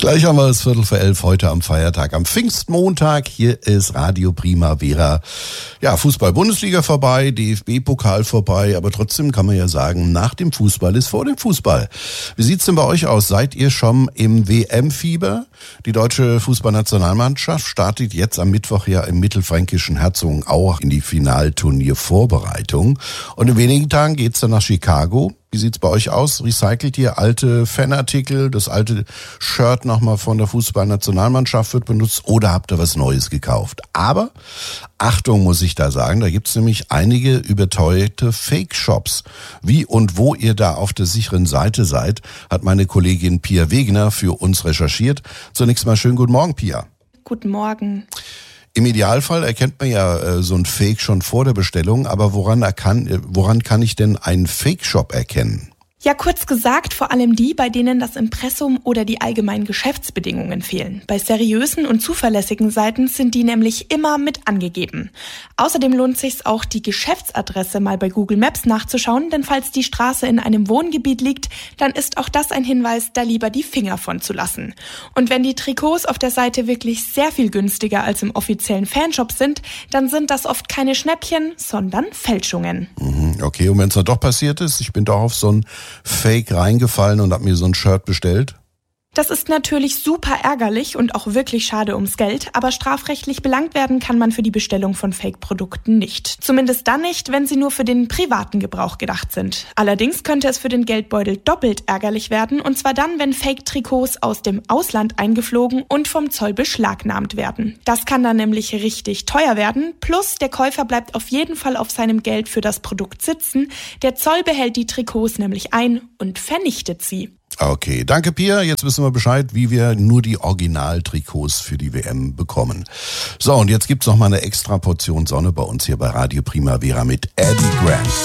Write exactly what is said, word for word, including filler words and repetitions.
Gleich haben wir es Viertel vor elf heute am Feiertag, am Pfingstmontag. Hier ist Radio Primavera. Ja, Fußball-Bundesliga vorbei, D F B-Pokal vorbei, aber trotzdem kann man ja sagen, nach dem Fußball ist vor dem Fußball. Wie sieht's denn bei euch aus? Seid ihr schon im W M-Fieber? Die deutsche Fußballnationalmannschaft startet jetzt am Mittwoch ja im mittelfränkischen Herzogenaurach in die Finalturniervorbereitung. Und in wenigen Tagen geht's dann nach Chicago. Wie sieht's bei euch aus? Recycelt ihr alte Fanartikel? Das alte Shirt nochmal von der Fußballnationalmannschaft wird benutzt oder habt ihr was Neues gekauft? Aber Achtung, muss ich da sagen, da gibt's nämlich einige überteuerte Fake-Shops. Wie und wo ihr da auf der sicheren Seite seid, hat meine Kollegin Pia Wegener für uns recherchiert. Zunächst mal schönen guten Morgen, Pia. Guten Morgen. Im Idealfall erkennt man ja äh, so ein Fake schon vor der Bestellung, aber woran, erkann, äh, woran kann ich denn einen Fake-Shop erkennen? Ja, kurz gesagt, vor allem die, bei denen das Impressum oder die allgemeinen Geschäftsbedingungen fehlen. Bei seriösen und zuverlässigen Seiten sind die nämlich immer mit angegeben. Außerdem lohnt sich's auch, die Geschäftsadresse mal bei Google Maps nachzuschauen, denn falls die Straße in einem Wohngebiet liegt, dann ist auch das ein Hinweis, da lieber die Finger von zu lassen. Und wenn die Trikots auf der Seite wirklich sehr viel günstiger als im offiziellen Fanshop sind, dann sind das oft keine Schnäppchen, sondern Fälschungen. Mhm, okay, und wenn es dann doch passiert ist, ich bin doch auf so ein Fake reingefallen und hab mir so ein Shirt bestellt? Das ist natürlich super ärgerlich und auch wirklich schade ums Geld, aber strafrechtlich belangt werden kann man für die Bestellung von Fake-Produkten nicht. Zumindest dann nicht, wenn sie nur für den privaten Gebrauch gedacht sind. Allerdings könnte es für den Geldbeutel doppelt ärgerlich werden, und zwar dann, wenn Fake-Trikots aus dem Ausland eingeflogen und vom Zoll beschlagnahmt werden. Das kann dann nämlich richtig teuer werden, plus der Käufer bleibt auf jeden Fall auf seinem Geld für das Produkt sitzen. Der Zoll behält die Trikots nämlich ein und vernichtet sie. Okay, danke Pia. Jetzt wissen wir Bescheid, wie wir nur die Originaltrikots für die W M bekommen. So, und jetzt gibt's noch mal eine extra Portion Sonne bei uns hier bei Radio Primavera mit Eddie Grant.